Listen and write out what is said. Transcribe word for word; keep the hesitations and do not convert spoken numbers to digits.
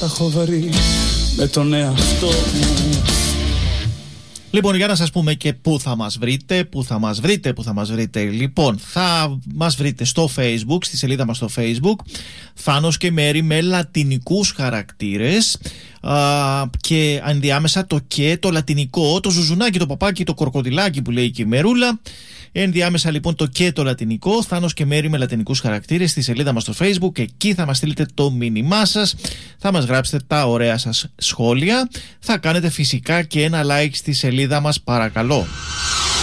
τα έχω βρει με τον εαυτό μου. Λοιπόν, για να σας πούμε και πού θα μας βρείτε, πού θα μας βρείτε, πού θα μας βρείτε. Λοιπόν, θα μας βρείτε στο Facebook, στη σελίδα μας στο Facebook, Θάνος και Μέρη με λατινικούς χαρακτήρες α, και ενδιάμεσα το και, το λατινικό, το ζουζουνάκι, το παπάκι, το κορκοδιλάκι που λέει και η Μερούλα. Ενδιάμεσα λοιπόν το και το λατινικό, Θάνος και Μέρη με λατινικούς χαρακτήρες στη σελίδα μας στο Facebook. Εκεί θα μας στείλετε το μήνυμά σας, θα μας γράψετε τα ωραία σας σχόλια, θα κάνετε φυσικά και ένα like στη σελίδα μας, παρακαλώ.